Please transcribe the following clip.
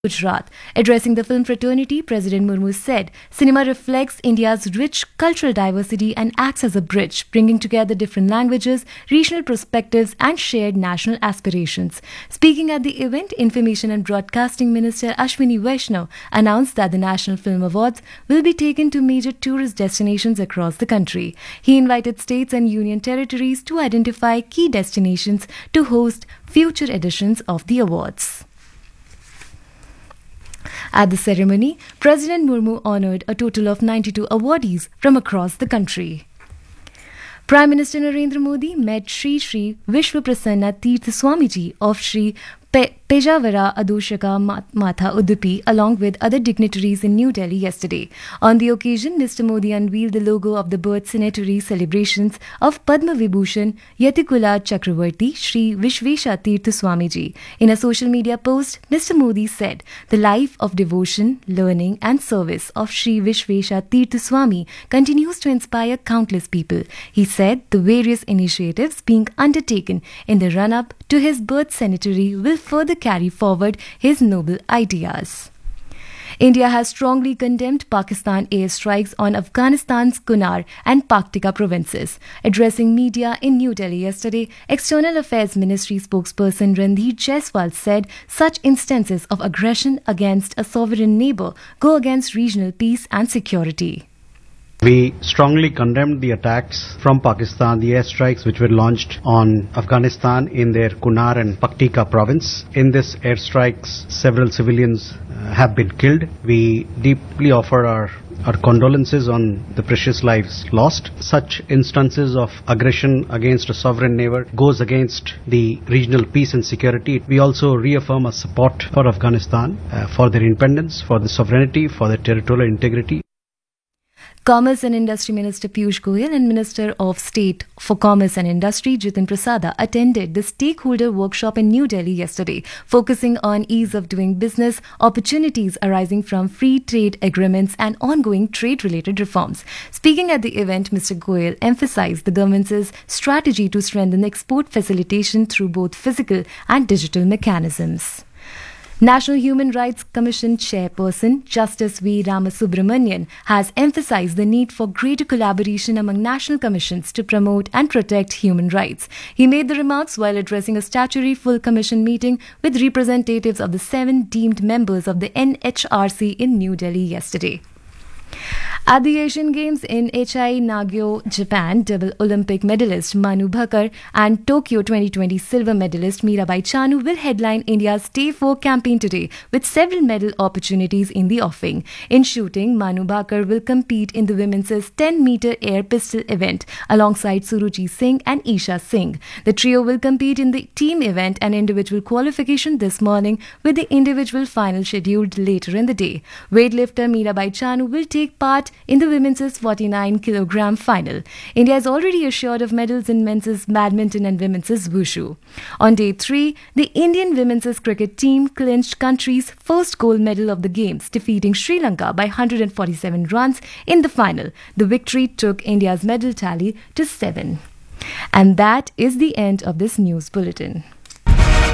Gujarat. Addressing the film fraternity, President Murmu said, "Cinema reflects India's rich cultural diversity and acts as a bridge, bringing together different languages, regional perspectives, and shared national aspirations." Speaking at the event, Information and Broadcasting Minister Ashwini Vaishnaw announced that the National Film Awards will be taken to major tourist destinations across the country. He invited states and union territories to identify key destinations to host future editions of the awards. At the ceremony, President Murmu honoured a total of 92 awardees from across the country. Prime Minister Narendra Modi met Sri Sri Vishwa Prasanna Tirth Swamiji of Sri Pejawara Adoshaka Matha Udupi along with other dignitaries in New Delhi yesterday. On the occasion, Mr. Modi unveiled the logo of the birth centenary celebrations of Padma Vibhushan Yatikula Chakravarti Sri Vishvesha Tirth Swamiji. In a social media post, Mr. Modi said, "The life of devotion, learning and service of Sri Vishvesha Tirth Swami continues to inspire countless people." He said the various initiatives being undertaken in the run-up to his birth centenary will further carry forward his noble ideas. India has strongly condemned Pakistan airstrikes on Afghanistan's Kunar and Paktika provinces. Addressing media in New Delhi yesterday, External Affairs Ministry spokesperson Randhir Jaiswal said such instances of aggression against a sovereign neighbour go against regional peace and security. We strongly condemned the attacks from Pakistan, the airstrikes which were launched on Afghanistan in their Kunar and Paktika province. In this airstrikes, several civilians have been killed. We deeply offer our condolences on the precious lives lost. Such instances of aggression against a sovereign neighbor goes against the regional peace and security. We also reaffirm our support for Afghanistan, for their independence, for the sovereignty, for their territorial integrity. Commerce and Industry Minister Piyush Goyal and Minister of State for Commerce and Industry Jitin Prasada attended the stakeholder workshop in New Delhi yesterday, focusing on ease of doing business, opportunities arising from free trade agreements and ongoing trade-related reforms. Speaking at the event, Mr. Goyal emphasized the government's strategy to strengthen export facilitation through both physical and digital mechanisms. National Human Rights Commission Chairperson Justice V. Ramasubramanian has emphasized the need for greater collaboration among national commissions to promote and protect human rights. He made the remarks while addressing a statutory full commission meeting with representatives of the 7 deemed members of the NHRC in New Delhi yesterday. At the Asian Games in Aichi, Nagano, Japan, double Olympic medalist Manu Bhakkar and Tokyo 2020 silver medalist Mirabai Chanu will headline India's Day 4 campaign today with several medal opportunities in the offing. In shooting, Manu Bhakkar will compete in the women's 10-meter air pistol event alongside Suruchi Singh and Isha Singh. The trio will compete in the team event and individual qualification this morning with the individual final scheduled later in the day. Weightlifter Mirabai Chanu will take part in the women's 49 kg final. India is already assured of medals in men's badminton and women's wushu. On day 3, the Indian women's cricket team clinched country's first gold medal of the Games, defeating Sri Lanka by 147 runs in the final. The victory took India's medal tally to 7. And that is the end of this news bulletin.